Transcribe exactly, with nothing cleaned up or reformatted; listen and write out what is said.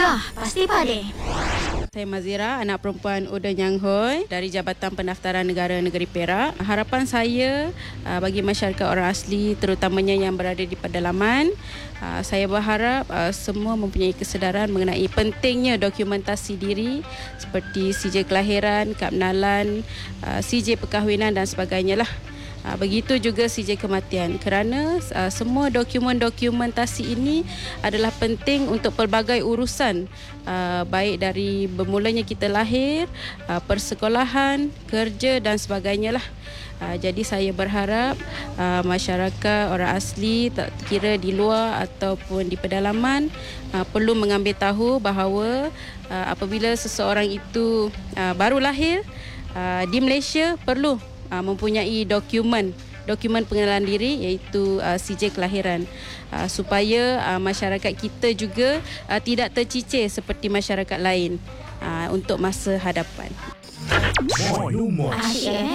Mudah, pasti pandai. Saya Mazira, anak perempuan Uda Nyang Hoi dari Jabatan Pendaftaran Negara Negeri Perak. Harapan saya uh, bagi masyarakat orang asli, terutamanya yang berada di pedalaman, uh, saya berharap uh, semua mempunyai kesedaran mengenai pentingnya dokumentasi diri seperti C J kelahiran, kad pengenalan, uh, C J perkahwinan dan sebagainya lah. Uh, begitu juga C J kematian, kerana uh, semua dokumen-dokumentasi ini adalah penting untuk pelbagai urusan, uh, baik dari bermulanya kita lahir, uh, persekolahan, kerja dan sebagainya lah. Uh, jadi saya berharap uh, masyarakat orang asli, tak kira di luar ataupun di pedalaman, uh, perlu mengambil tahu bahawa uh, apabila seseorang itu uh, baru lahir uh, di Malaysia, perlu Uh, mempunyai dokumen dokumen pengenalan diri, iaitu uh, C J kelahiran, uh, supaya uh, masyarakat kita juga uh, tidak tercicir seperti masyarakat lain uh, untuk masa hadapan. Asyik eh?